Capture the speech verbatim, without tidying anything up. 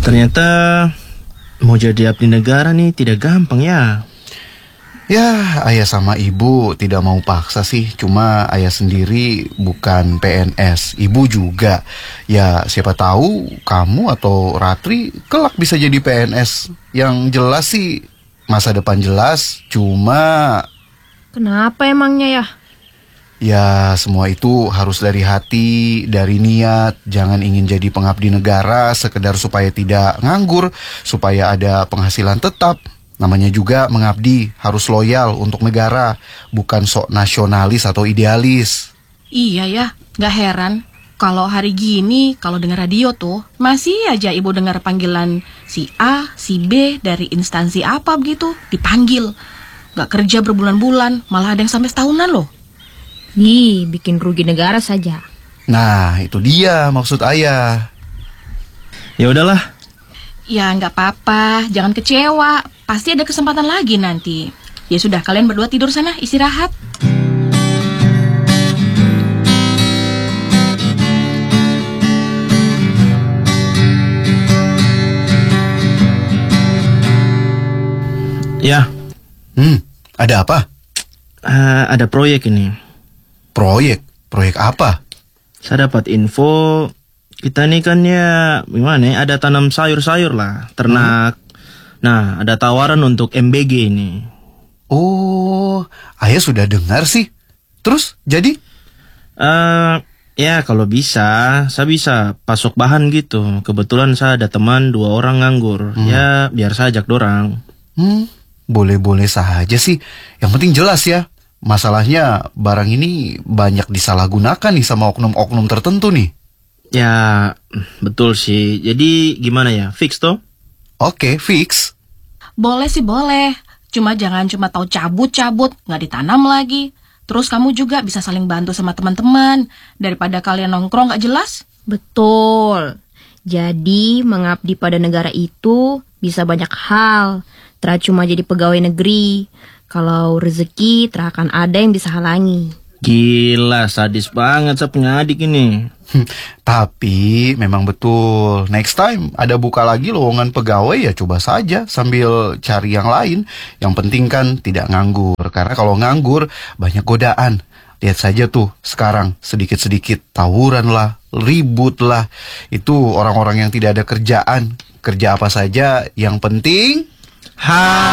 Ternyata mau jadi abdi negara nih tidak gampang ya. Ya, ayah sama ibu tidak mau paksa sih. Cuma ayah sendiri bukan P N S. Ibu juga. Ya, siapa tahu kamu atau Ratri kelak bisa jadi P N S. Yang jelas sih masa depan jelas. Cuma... Kenapa emangnya ya? Ya, semua itu harus dari hati, dari niat. Jangan ingin jadi pengabdi negara sekedar supaya tidak nganggur, supaya ada penghasilan tetap. Namanya juga mengabdi, harus loyal untuk negara, bukan sok nasionalis atau idealis. Iya ya, gak heran kalau hari gini, kalau dengar radio tuh, masih aja ibu dengar panggilan si A, si B dari instansi apa begitu, dipanggil. Gak kerja berbulan-bulan, malah ada yang sampai setahunan loh. Nih, bikin rugi negara saja. Nah, itu dia maksud ayah. Ya udahlah. Ya nggak apa-apa, jangan kecewa. Pasti ada kesempatan lagi nanti. Ya sudah, kalian berdua tidur sana, istirahat. Ya. Hmm, ada apa? Uh, ada proyek ini. Proyek? Proyek apa? Saya dapat info. Kita nih kan ya, gimana ya, ada tanam sayur-sayur lah, ternak. Hmm. Nah, ada tawaran untuk M B G ini. Oh, ayah sudah dengar sih. Terus, jadi? Uh, ya, kalau bisa, saya bisa pasok bahan gitu. Kebetulan saya ada teman dua orang nganggur. Hmm. Ya, biar saya ajak dorang. Hmm, boleh-boleh saja sih. Yang penting jelas ya. Masalahnya, barang ini banyak disalahgunakan nih sama oknum-oknum tertentu nih. Ya, betul sih. Jadi gimana ya? Fix toh? Oke, fix. Boleh sih boleh. Cuma jangan cuma tahu cabut-cabut, nggak ditanam lagi. Terus kamu juga bisa saling bantu sama teman-teman. Daripada kalian nongkrong nggak jelas. Betul. Jadi mengabdi pada negara itu bisa banyak hal. Tidak cuma jadi pegawai negeri. Kalau rezeki tidak akan ada yang bisa halangi. Gila, sadis banget saya punya adik ini. Tapi memang betul, next time ada buka lagi lowongan pegawai ya coba saja sambil cari yang lain. Yang penting kan tidak nganggur, karena kalau nganggur banyak godaan. Lihat saja tuh sekarang sedikit-sedikit tawuran lah, ribut lah. Itu orang-orang yang tidak ada kerjaan. Kerja apa saja, yang penting ha